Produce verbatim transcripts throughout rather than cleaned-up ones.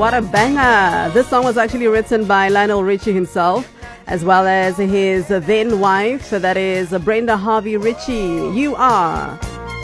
What a banger. This song was actually written by Lionel Richie himself, as well as his then wife, that is Brenda Harvey Richie. You Are.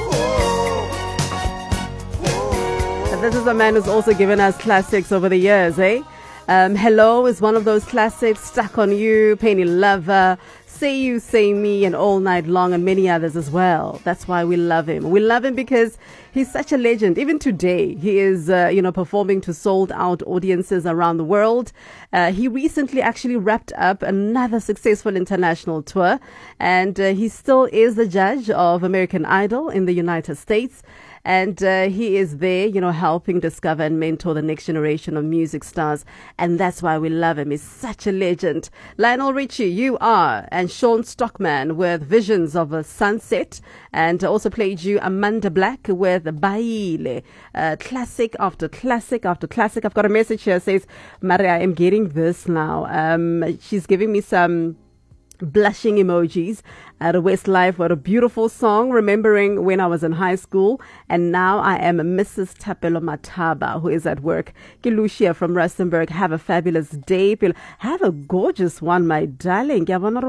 And this is a man who's also given us classics over the years, eh? Um, Hello is one of those classics, Stuck on You, Penny Lover, Say You, Say Me, and All Night Long, and many others as well. That's why we love him. We love him because he's such a legend. Even today, he is, uh, you know, performing to sold-out audiences around the world. Uh, he recently actually wrapped up another successful international tour, and uh, he still is the judge of American Idol in the United States. And uh, he is there, you know, helping discover and mentor the next generation of music stars. And that's why we love him. He's such a legend. Lionel Richie, You Are, and Sean Stockman with Visions of a Sunset. And also played you Amanda Black with Baile. Uh, classic after classic after classic. I've got a message here that says, Maria, I am getting this now. Um, she's giving me some blushing emojis at Westlife. What a beautiful song, remembering when I was in high school, and now I am Missus Tapelo Mataba, who is at work. Kilushia from Rustenburg, have a fabulous day. Have a gorgeous one, my darling.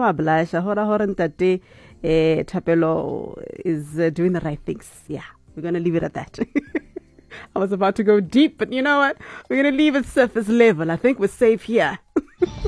Eh, Tapelo is uh, doing the right things. Yeah, we're going to leave it at that. I was about to go deep, but you know what? We're going to leave it surface level. I think we're safe here.